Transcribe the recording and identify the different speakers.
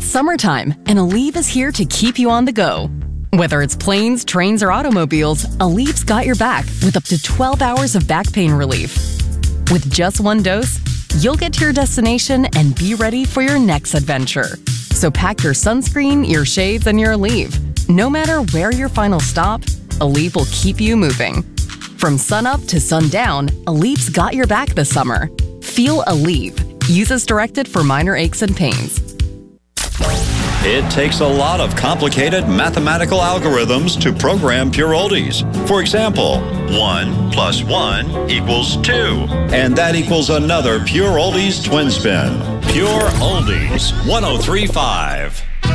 Speaker 1: summertime, and Aleve is here to keep you on the go. Whether it's planes, trains, or automobiles, Aleve's got your back with up to 12 hours of back pain relief. With just one dose, you'll get to your destination and be ready for your next adventure. So pack your sunscreen, your shades, and your Aleve. No matter where your final stop, Aleve will keep you moving. From sunup to sundown, Aleve's got your back this summer. Feel Aleve. Use as directed for minor aches and pains.
Speaker 2: It takes a lot of complicated mathematical algorithms to program Pure Oldies. For example, 1 + 1 = 2. And that equals another Pure Oldies twin spin. Pure Oldies 103.5.